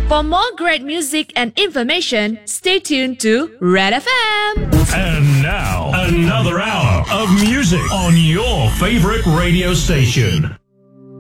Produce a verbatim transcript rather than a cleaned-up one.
For more great music and information, stay tuned to Red F M. And now, another hour of music on your favorite radio station.